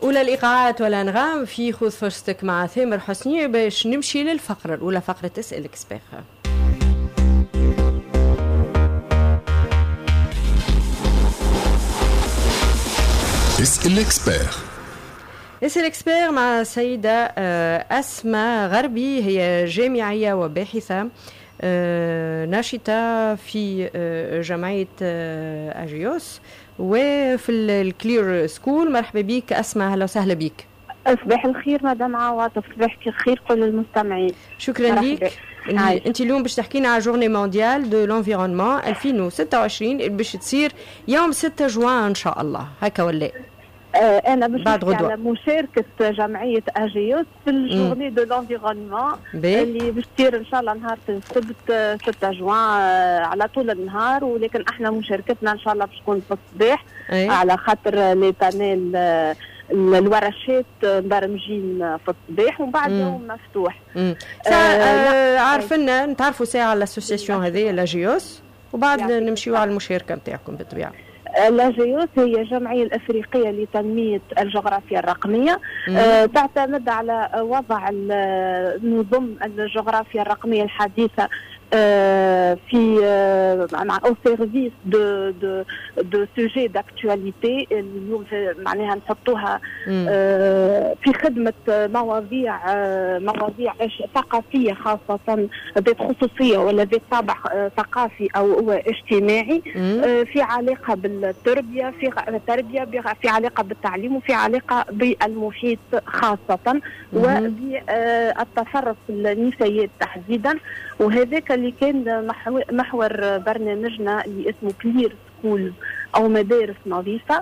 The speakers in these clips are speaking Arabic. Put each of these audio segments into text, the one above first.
أولى الإيقاعات والأنغام في خذ فرصتك مع ثامر حسني باش نمشي للفقرة الأولى، فقرة اسأل اكسبير. اسأل اكسبير. اسأل اكسبير مع السيدة أسماء غربي، هي جامعية وباحثة ناشطة في جمعية أجيوس وفي الكلير سكول. مرحبا بك أسماء، أهلا وسهلا بك. صباح الخير مدام عواطف، صباحك الخير كل المستمعين. شكرا لك. انت اليوم باش تحكينا على جورني مونديال دو لونفيرونمون 2026 باش تصير يوم 6 جوان ان شاء الله، هكا ولا؟ انا باش نحكي على مشاركه جمعيه اجيوس في الجورني دو لونفيرونمون اللي باش تصير ان شاء الله نهار السبت 6 جوان على طول النهار، ولكن احنا مشاركتنا ان شاء الله باش تكون في الصباح على خاطر لي بانيل الورشات مبرمجين في الصباح ومن بعد يوم مفتوح. عارفين نتعرفوا ساعه على الاسوسياسيون هذه لاجيوس وبعد نمشيو على المشاركه نتاعكم بالطبيعه. لاجيوس هي الجمعية الأفريقية لتنمية الجغرافيا الرقمية، تعتمد على وضع نظم الجغرافيا الرقمية الحديثة في au service de sujets d'actualité. اليوم معناها نحطوها في خدمة مواضيع ثقافية خاصة ذات خصوصية ولا ذات طابع ثقافي أو اجتماعي، في علاقة بالتربية، في علاقة بالتعليم، وفي علاقة بالمحيط خاصة، وبالتصرف النسائي تحديدا. وهذاك اللي كان محور برنامجنا اللي اسمه كلير سكول أو مدارس نظيفة،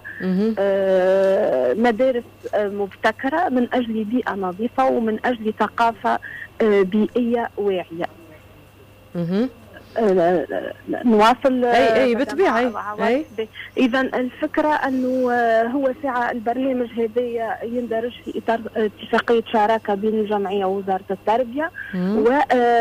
مدارس مبتكرة من أجل بيئة نظيفة ومن أجل ثقافة بيئية واعية. نواصل. اي بالطبيعه. اذا الفكره انه هو ساعه البرنامج هذايا يندرج في اطار اتفاقيه شراكه بين الجمعيه ووزاره التربيه و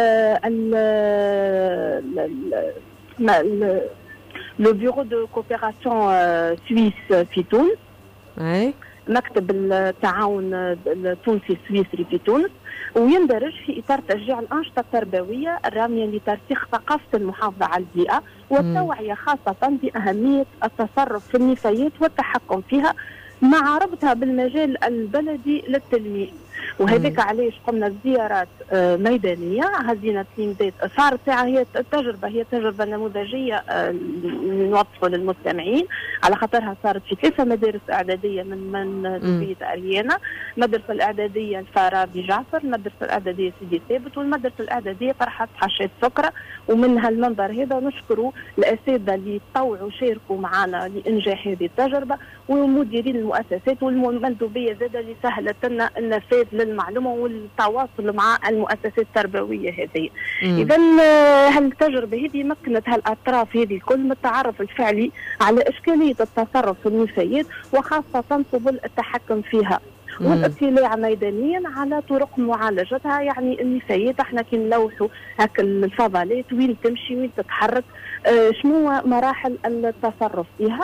لو بيرو دو كوبيراسيون سويس في تونس، مكتب التعاون التونسي السويسري في تونس، ويندرج في إطار تشجيع الأنشطة التربوية الرامية لترسيخ ثقافة المحافظة على البيئة والتوعية خاصة بأهمية التصرف في النفايات والتحكم فيها مع ربطها بالمجال البلدي للتلميذ. وهذاك علاش قمنا بزيارات ميدانيه، هزينا تلميذات. صارت ساعه هي تجربه نموذجيه نوصفوا للمستمعين على خاطرها صارت في 3 مدارس اعداديه من بلديه اريانا، المدرسه الاعداديه الفارابي جعفر، المدرسه الاعداديه سيدي ثابت، والمدرسه الاعداديه فرحات حشاد سكره. ومن هالمنبر هذا نشكروا الاساتذه اللي طوعوا شاركوا معنا لانجاح هذه التجربه، ومديرين المؤسسات والمندوبيه زاده اللي سهلت لنا النفاذ للمعلومه والتواصل مع المؤسسات التربويه هذه. اذا هالتجربه هذه مكنت هالاطراف هذه الكل من التعرف الفعلي على اشكاليه التصرف في النفايات وخاصه سبل التحكم فيها، والاطلاع ميدانيا على طرق معالجتها. يعني النفايات احنا كي نلوحوا هكا الفضلات وين تمشي وين تتحرك، شنو مراحل التصرف فيها،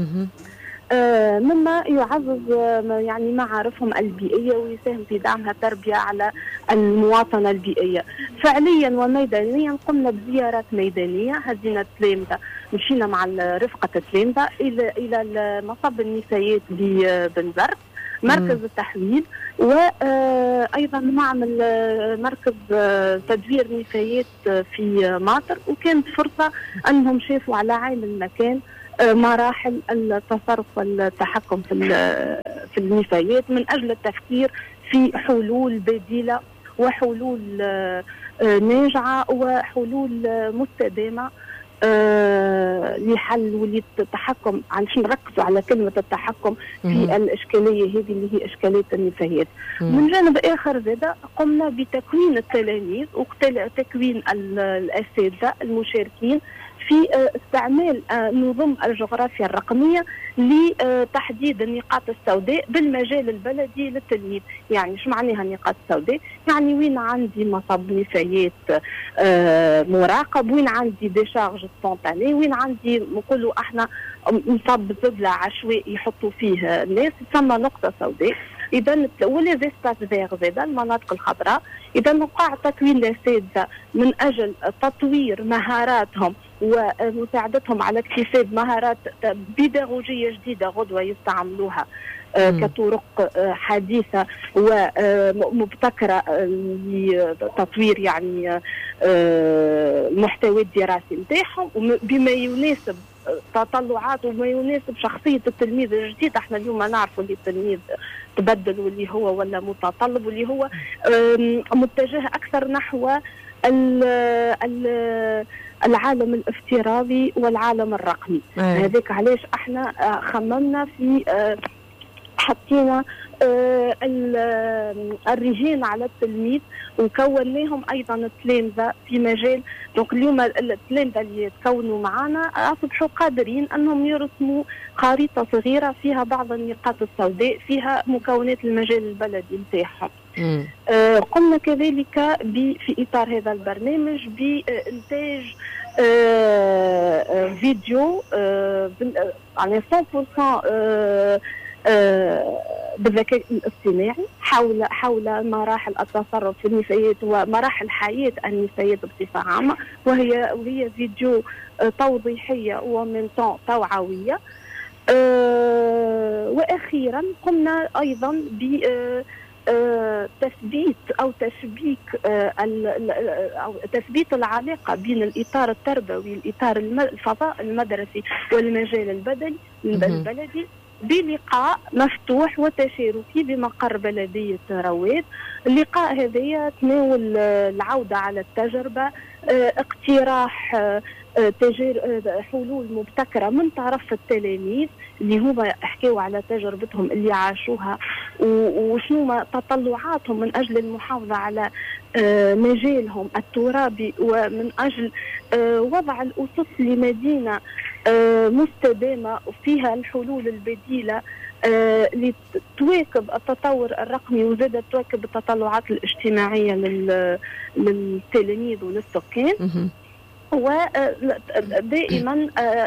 مما يعزز يعني معارفهم البيئية ويساهم في دعمها التربية على المواطنة البيئية. فعليا وميدانيا قمنا بزيارات ميدانية، هزينا تلامذة، مشينا مع رفقة التلامذة إلى مصب النسايات ببنزرت، مركز التحويل، وأيضا معمل مركز تدوير نفايات في ماطر. وكانت فرصة أنهم شافوا على عين المكان مراحل التصرف والتحكم في النفايات من أجل التفكير في حلول بديلة وحلول ناجعة وحلول مستدامة لحل وللتحكم. عشان نركزوا على كلمة التحكم في الإشكالية هذه اللي هي إشكالية النفايات. من جانب آخر زاد قمنا بتكوين التلاميذ وتكوين الأساتذة المشاركين في استعمال نظم الجغرافيا الرقمية لتحديد النقاط السوداء بالمجال البلدي للتلميذ. يعني شو معناها النقاط السوداء؟ يعني وين عندي مصب نفايات مراقب، وين عندي ديشارج سبونتاني، وين عندي نقولوا احنا مصاب بزبلة عشوائي يحطوا فيه الناس، تسمى نقطة سوداء. إذا ولي زيسباس فيغ زادا المناطق الخضراء. إذا وقع تكوين الأساتذة من أجل تطوير مهاراتهم ومساعدتهم على اكتساب مهارات بيداغوجية جديدة غدوة يستعملوها كطرق حديثة ومبتكرة لتطوير يعني المحتوى الدراسي نتاعهم بما يناسب تطلعات وما يناسب شخصية التلميذ الجديد. احنا اليوم نعرفوا اللي التلميذ تبدل واللي هو ولا متطلب واللي هو متجه أكثر نحو العالم الافتراضي والعالم الرقمي. هذاك علاش احنا خممنا في حطينا الرهين على التلميذ وكوناهم ايضا التلامذه في مجال. دونك اليوم التلامذه اللي يتكونوا معنا اصبحوا قادرين انهم يرسموا خريطه صغيره فيها بعض النقاط السوداء فيها مكونات المجال البلدي نتاعهم. قمنا كذلك في اطار هذا البرنامج بانتاج فيديو يعني 100% بالذكاء الاصطناعي حول مراحل التصرف في النفايات ومراحل حياة النفايات بصفة عامة، وهي فيديو توضيحية ومن توعوية. وأخيرا قمنا أيضا ب تثبيت أو تشبيك أو تثبيت العلاقة بين الإطار التربوي الإطار الفضاء المدرسي والمجال البلدي بلقاء مفتوح وتشاركي بمقر بلدية رواد. اللقاء هذا تناول العودة على التجربة، اقتراح حلول مبتكرة من طرف التلاميذ اللي هما حكوا على تجربتهم اللي عاشوها وشنو تطلعاتهم من أجل المحافظة على مجالهم الترابي ومن أجل وضع الأسس لمدينة مستدامة فيها الحلول البديلة لتواكب التطور الرقمي وزادت تواكب التطلعات الاجتماعية للتلاميذ وللسكان. ودائما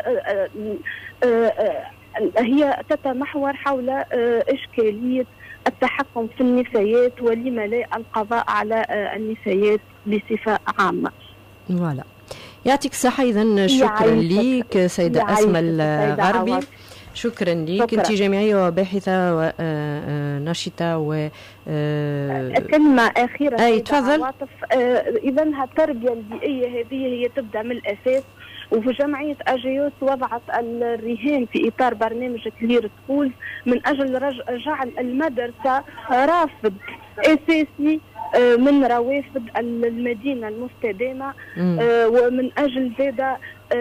هي تتمحور حول إشكالية التحكم في النفايات ولما لا القضاء على النفايات بصفة عامة. فوالا، يعطيك الصحة. إذن شكرا لك سيدة أسماء الغربي، شكرا لك. أنت جامعية وباحثة وناشطة و كلمة أخيرة. أي تفضل. إذا التربية البيئية هذه هي تبدأ من الأساس، وفي جمعية أجيوس وضعت الرهان في إطار برنامج كلير سكولز من أجل جعل المدرسة رافد أساسي من روافد المدينة المستدامة، ومن أجل زادة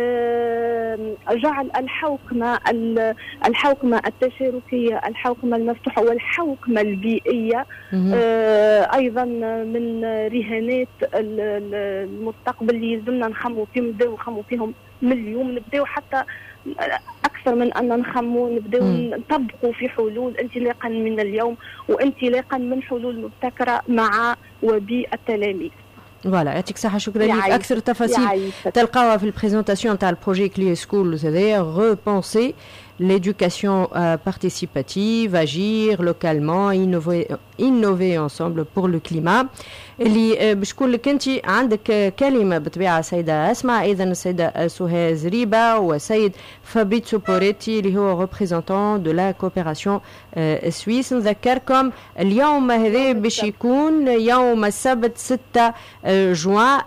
جعل الحوكمة التشاركية، الحوكمة المفتوحة والحوكمة البيئية أيضا من رهانات المستقبل اللي يلزمنا نخمو فيهم. نبداو نخمو فيهم من اليوم، نبداو حتى أكثر من أن نخمو، نبداو نطبقوا في حلول انطلاقا من اليوم وانطلاقا من حلول مبتكرة مع وبالتلاميذ. فوالا، يعطيك الصحة. شكرا لك. أكثر تفاصيل تلقاوها في البريزونتاسيون تاع البروجي كلير سكولز، هذايا repenser l'éducation participative, agir localement, innover ensemble pour le climat. اللي بشكون لك انت عندك كلمه بطبيعه سيده اسماء، ايضا السيده سهى زريبه وسيد فابريتسو بوريتي اللي هو ريبريزونتون دو لا كوبيراسيون سويس. نذكركم اليوم هذا باش يكون يوم السبت 6 جوان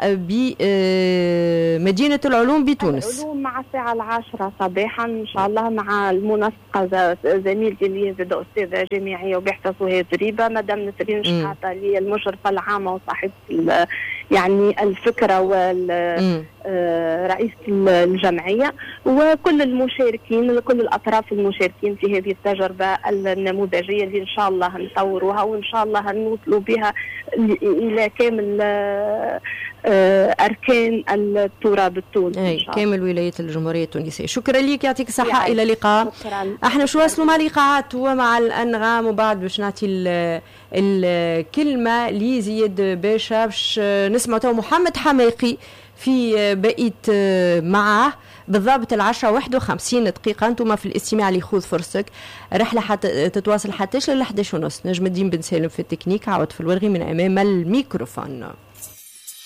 بمدينه العلوم بتونس، العلوم مع الساعه 10 صباحا ان شاء الله، مع المنسقه زميلتي اللي هي استاذه جامعيه وباحثه سهى زريبه، مدام نسرين شحاته اللي هي المشرفه العامه وصاحبة يعني الفكرة ورئيس الجمعية، وكل المشاركين، كل الأطراف المشاركين في هذه التجربة النموذجية اللي إن شاء الله نطوروها وإن شاء الله نوصلوا بها إلى كامل أركان التراب التونسي كامل ولاية الجمهورية التونسية. شكرا لك، يعطيك الصحة. إلى اللقاء. احنا شو واصلوا مع لقاءات ومع الأنغام، وبعد باش نعطي الكلمة لزياد باشا باش نسمع تو محمد حماقي في بقية معه بالضبط 10:51 انتم في الاستماع اللي يخوض فرصتك. رحلة حتى تتواصل حتى ل 11:30. نجم الدين بن سالم في التكنيك، عاود في الورغي من امام الميكروفون.